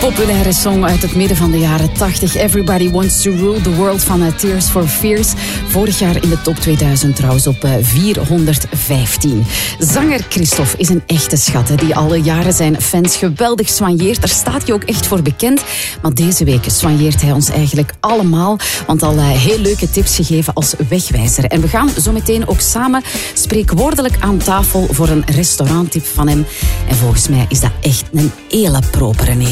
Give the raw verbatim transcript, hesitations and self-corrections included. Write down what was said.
populaire song uit het midden van de jaren tachtig. Everybody Wants to Rule the World van uh, Tears for Fears. Vorig jaar in de top tweeduizend trouwens op uh, vierhonderdvijftien. Zanger Christophe is een echte schat, hè, die alle jaren zijn fans geweldig soigneert. Daar staat hij ook echt voor bekend. Maar deze week soigneert hij ons eigenlijk allemaal. Want al uh, heel leuke tips gegeven als wegwijzer. En we gaan zo meteen ook samen spreekwoordelijk aan tafel voor een restauranttip van hem. En volgens mij is dat echt een hele propere